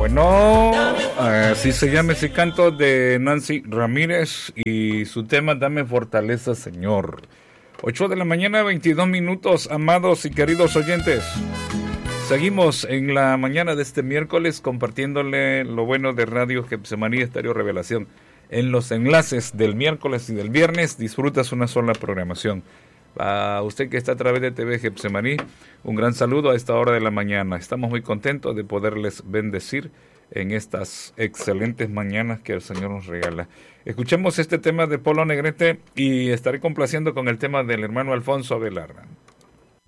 Bueno, así se llama ese canto de Nancy Ramírez y su tema Dame Fortaleza, Señor. 8 de la mañana, 22 minutos, amados y queridos oyentes. Seguimos en la mañana de este miércoles compartiéndole lo bueno de Radio Getsemaní Estéreo Revelación. En los enlaces del miércoles y del viernes disfrutas una sola programación. A usted que está a través de TV Getsemaní, un gran saludo a esta hora de la mañana. Estamos muy contentos de poderles bendecir en estas excelentes mañanas que el Señor nos regala. Escuchemos este tema de Polo Negrete y estaré complaciendo con el tema del hermano Alfonso Avelar.